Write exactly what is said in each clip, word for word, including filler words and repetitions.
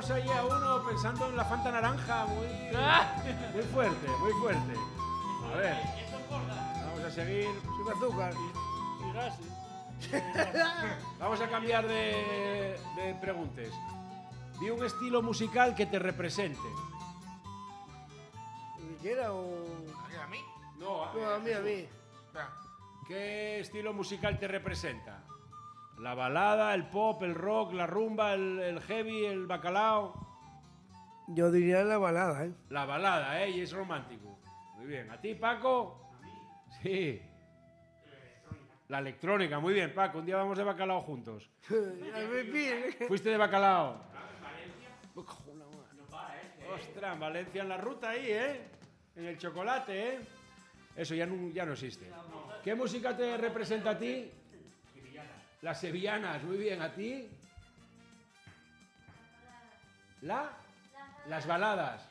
tenemos ahí a uno pensando en la Fanta naranja, muy, muy fuerte, muy fuerte. A ver, vamos a seguir. Sin azúcar. Y gases. Vamos a cambiar de, de preguntas. Di un estilo musical que te represente. ¿Ni quiera o...? ¿A mí? No, No, a mí, a mí. ¿Qué estilo musical te representa? La balada, el pop, el rock, la rumba, el, el heavy, el bacalao. Yo diría la balada, ¿eh? La balada, ¿eh? Y es romántico. Muy bien. ¿A ti, Paco? A mí. Sí. La electrónica, muy bien, Paco. Un día vamos de bacalao juntos. ¿Fuiste de bacalao? Ostras, en Valencia en la ruta ahí, ¿eh? En el chocolate, ¿eh? Eso ya no, ya no existe. ¿Qué música te representa a ti? Las sevillanas, muy bien. ¿A ti? ¿La? Las baladas.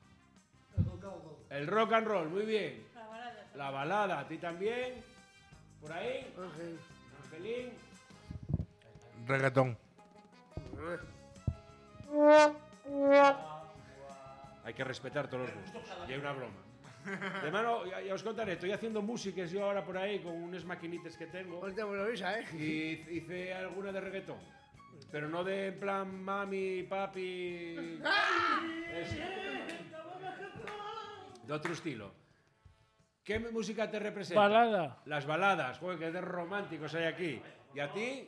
El rock and roll, muy bien. La balada, ¿a ti también? ¿Por ahí? Angelín. Reggaetón. Hay que respetar todos los gustos. Y hay una broma. De mano, ya, ya os contaré, estoy haciendo músicas yo ahora por ahí con unas maquinitas que tengo. Ahorita me lo avisa, ¿eh? Y hice alguna de reggaetón. Pero no de en plan mami, papi. Es de otro estilo. ¿Qué música te representa? Balada. Las baladas. Joder, qué de románticos hay aquí. ¿Y a ti?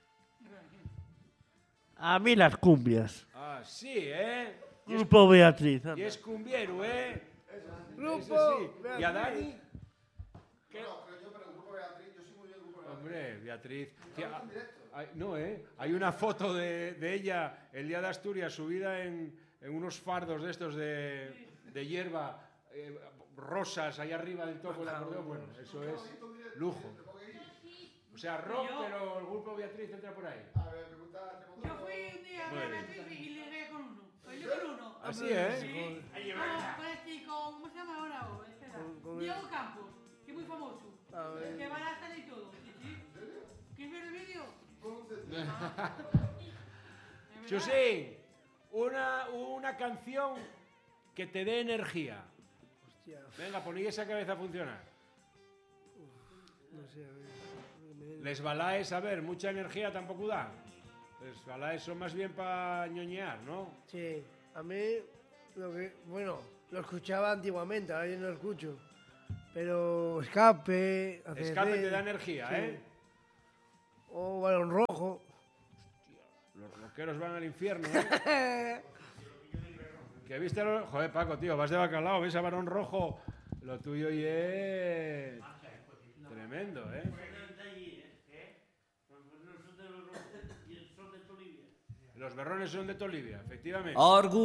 A mí las cumbias. Ah, sí, ¿eh? Y es, Grupo Beatriz. y es cumbiero, ¿eh? Grupo Eso sí. Beatriz. ¿Y a Dani? ¿Qué? No, pero yo, pero el grupo Beatriz, yo soy muy bien grupo Beatriz. Hombre, Beatriz. Tía, hay- no, ¿eh? Hay una foto de, de ella el día de Asturias subida en, en unos fardos de estos de, de hierba eh, rosas ahí arriba del topo del acordeón. Bueno, eso es lujo. O sea, rock, pero el grupo Beatriz entra por ahí. A ver, pregunta, pregunta. Yo fui un día a Muy ver bien. Beatriz y ligué con uno. Bailé con uno. Así, ¿eh? Sí. Vamos, con este, con, ¿cómo se llama ahora? Oh, espera. Con- con Diego el- Campos, que es muy famoso. A ver. Que va a la tele y todo. Sí, sí. ¿Quieres ver el vídeo? Chusín, una, una canción que te dé energía. Hostia, Venga, poní esa cabeza a funcionar. no sé, a ver. me- Les balaes, a ver, mucha energía tampoco dan. Les balaes son más bien para ñoñear, ¿no? Sí, a mí, lo que, bueno, lo escuchaba antiguamente, ahora yo no lo escucho. Pero Escape, A C D C, Escape te da energía, sí. ¿eh? O Balón Rojo. Los rockeros van al infierno, ¿eh? ¿Qué viste? Los... Joder, Paco, tío, vas de bacalao, ves a Barón Rojo. Lo tuyo y es... Tremendo, ¿eh? Los berrones son de Tolivia, efectivamente. Orgullo.